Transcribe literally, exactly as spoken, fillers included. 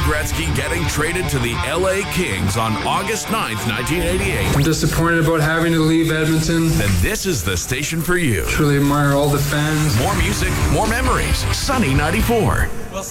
Gretzky getting traded to the L A Kings on August ninth, nineteen eighty-eight, I'm disappointed about having to leave Edmonton. then this is the station for you. Truly admire all the fans. More music, more memories. Sunny ninety-four.